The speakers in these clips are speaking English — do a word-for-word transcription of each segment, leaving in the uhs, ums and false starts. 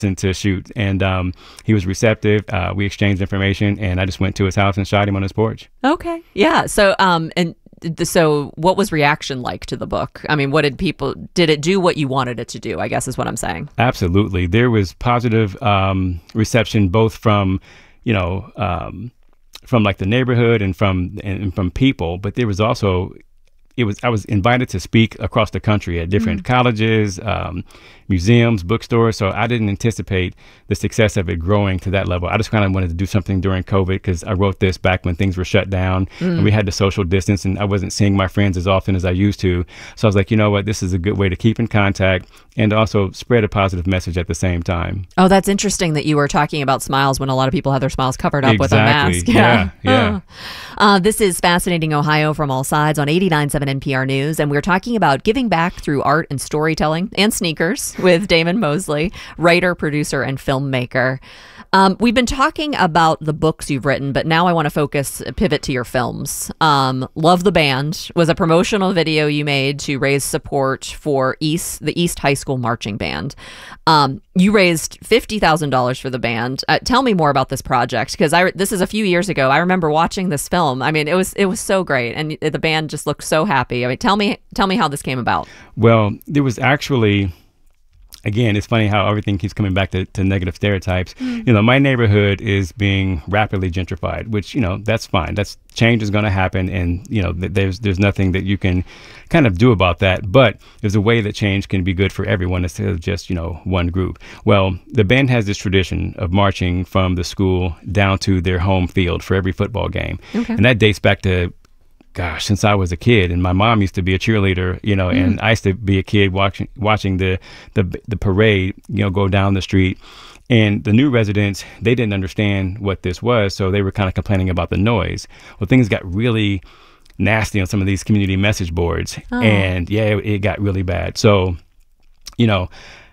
to shoot, and um, he was receptive. Uh, we exchanged information, and I just went to his house and shot him on his porch. Okay, yeah. So, um, and th- so, what was reaction like to the book? I mean, what did people? Did it do what you wanted it to do? I guess is what I'm saying. Absolutely, there was positive um, reception, both from, you know, um, from like the neighborhood and from and from people, but there was also. It was I was invited to speak across the country at different mm-hmm. colleges, um, museums, bookstores. So I didn't anticipate the success of it growing to that level. I just kind of wanted to do something during COVID because I wrote this back when things were shut down mm. and we had to social distance, and I wasn't seeing my friends as often as I used to. So I was like, you know what, this is a good way to keep in contact and also spread a positive message at the same time. Oh, that's interesting that you were talking about smiles when a lot of people have their smiles covered up exactly. with a mask. Yeah, yeah. yeah. Uh, this is Fascinating Ohio from All Sides on eighty-nine point seven N P R News, and we're talking about giving back through art and storytelling and sneakers with Damon Mosley, writer, producer, and filmmaker. Um, we've been talking about the books you've written, but now I want to focus, pivot to your films. Um, Love the Band was a promotional video you made to raise support for East, the East High School Marching Band. Um, you raised fifty thousand dollars for the band. Uh, tell me more about this project, because I this is a few years ago. I remember watching this film. I mean, it was it was so great, and the band just looked so happy. I mean, tell me tell me how this came about. Well, there was actually. Again, it's funny how everything keeps coming back to, to negative stereotypes. Mm. You know, my neighborhood is being rapidly gentrified, which, you know, that's fine. That's change is going to happen. And, you know, th- there's there's nothing that you can kind of do about that. But there's a way that change can be good for everyone instead of just, you know, one group. Well, the band has this tradition of marching from the school down to their home field for every football game. Okay. And that dates back to gosh, since I was a kid, and my mom used to be a cheerleader, you know, mm. and I used to be a kid watching watching the, the the parade, you know, go down the street. And the new residents, they didn't understand what this was, so they were kind of complaining about the noise. Well, things got really nasty on some of these community message boards, oh. and yeah, it, it got really bad. So, you know,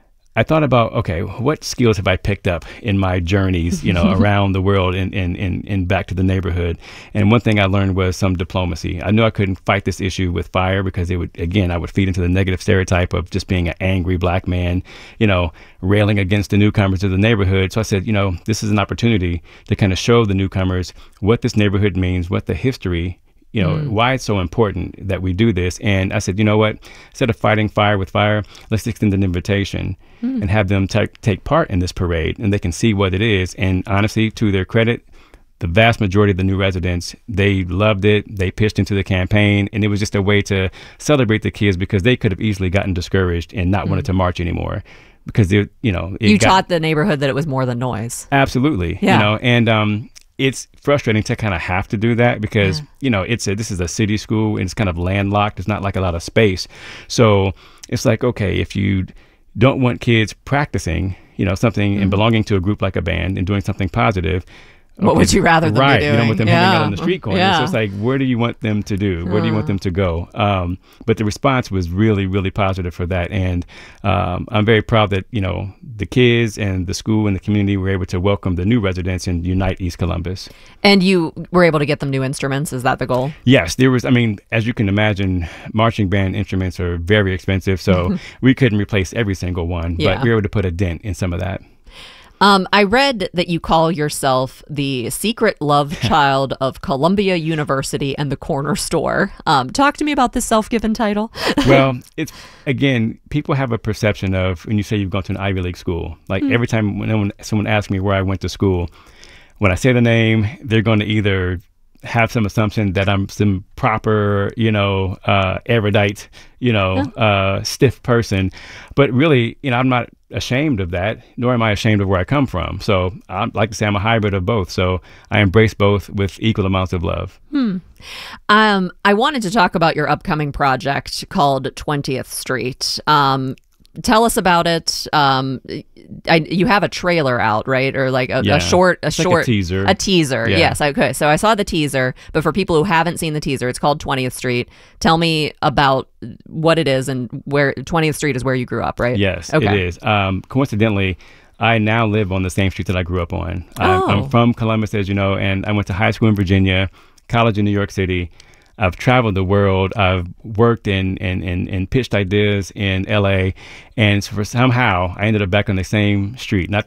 I thought about, okay, what skills have I picked up in my journeys, you know, around the world and, and, and, and back to the neighborhood? And one thing I learned was some diplomacy. I knew I couldn't fight this issue with fire because it would, again, I would feed into the negative stereotype of just being an angry black man, you know, railing against the newcomers to the neighborhood. So I said, you know, this is an opportunity to kind of show the newcomers what this neighborhood means, what the history you know, mm. why it's so important that we do this. And I said, you know what, instead of fighting fire with fire, let's extend an invitation mm. and have them t- take part in this parade, and they can see what it is. And honestly, to their credit, the vast majority of the new residents, they loved it. They pitched into the campaign, and it was just a way to celebrate the kids because they could have easily gotten discouraged and not mm. wanted to march anymore. Because, they, you know, it you got, taught the neighborhood that it was more than noise. Absolutely. Yeah. You know, and um, it's frustrating to kind of have to do that because, yeah. you know, it's a, this is a city school and it's kind of landlocked. There's not like a lot of space. So it's like, okay, if you don't want kids practicing, you know, something mm-hmm. and belonging to a group like a band and doing something positive, what okay, would you rather them right, be doing? You don't want them yeah. hanging out on the street corner. Yeah. So it's like, where do you want them to do? Where uh. do you want them to go? Um, but the response was really, really positive for that. And um, I'm very proud that, you know, the kids and the school and the community were able to welcome the new residents and unite East Columbus. And you were able to get them new instruments. Is that the goal? Yes. There was, I mean, as you can imagine, marching band instruments are very expensive. So we couldn't replace every single one, yeah. but we were able to put a dent in some of that. Um, I read that you call yourself the secret love child of Columbia University and the corner store. Um, talk to me about this self-given title. Well, it's, again, people have a perception of when you say you've gone to an Ivy League school. Like mm. every time when someone asks me where I went to school, when I say the name, they're going to either have some assumption that I'm some proper, you know, uh, erudite, you know, yeah. uh, stiff person. But really, you know, I'm not ashamed of that, nor am I ashamed of where I come from. So I like to say I'm a hybrid of both. So I embrace both with equal amounts of love. Hmm. Um, I wanted to talk about your upcoming project called twentieth Street. Um, Tell us about it. Um, I, you have a trailer out, right? Or like a, yeah. a short, a it's short like a teaser. A teaser. Yeah. Yes. Okay. So I saw the teaser, but for people who haven't seen the teaser, it's called twentieth Street. Tell me about what it is and where twentieth Street is where you grew up, right? Yes, okay. it is. Um, coincidentally, I now live on the same street that I grew up on. Oh. I'm, I'm from Columbus, as you know, and I went to high school in Virginia, college in New York City. I've traveled the world. I've worked and and, and, and pitched ideas in L A, and for somehow I ended up back on the same street. Not